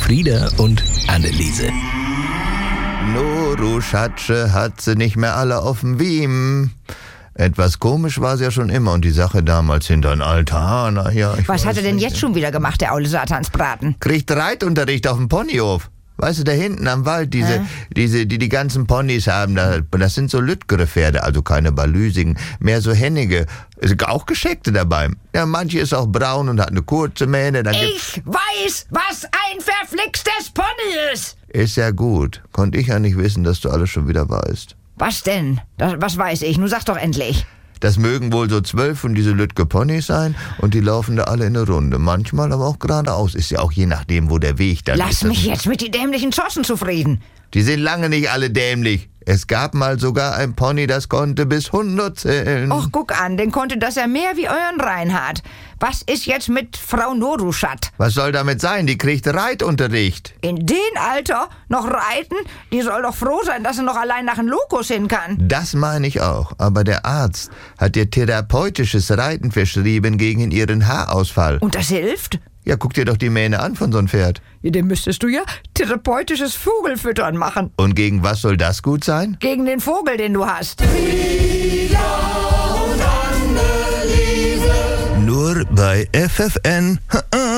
Frieda und Anneliese. Noru Schatsche hat sie nicht mehr alle auf dem Wiem. Etwas komisch war es ja schon immer und die Sache damals hinter den Altar, Was hat er denn jetzt schon wieder gemacht, der aule Satansbraten? Kriegt Reitunterricht auf dem Ponyhof. Weißt du, da hinten am Wald, die ganzen Ponys haben, das sind so lüttgere Pferde, also keine balüsigen, mehr so hennige, auch gescheckte dabei. Ja, manche ist auch braun und hat eine kurze Mähne. Ich weiß, was ein verflixtes Pony ist! Ist ja gut. Konnte ich ja nicht wissen, dass du alles schon wieder weißt. Was denn? Was weiß ich? Nun sag doch endlich. Das mögen wohl so 12 von diese lüttge Ponys sein und die laufen da alle in eine Runde. Manchmal aber auch geradeaus. Ist ja auch je nachdem, wo der Weg dann ist. Lass mich jetzt mit die dämlichen Zossen zufrieden. Die sind lange nicht alle dämlich. Es gab mal sogar ein Pony, das konnte bis 100 zählen. Och, guck an, denn konnte das ja mehr wie euren Reinhard. Was ist jetzt mit Frau Noruschat? Was soll damit sein? Die kriegt Reitunterricht. In dem Alter noch reiten? Die soll doch froh sein, dass sie noch allein nach dem Lokus hin kann. Das meine ich auch. Aber der Arzt hat ihr therapeutisches Reiten verschrieben gegen ihren Haarausfall. Und das hilft? Ja, guck dir doch die Mähne an von so einem Pferd. Ja, dem müsstest du ja therapeutisches Vogelfüttern machen. Und gegen was soll das gut sein? Gegen den Vogel, den du hast. Nur bei FFN.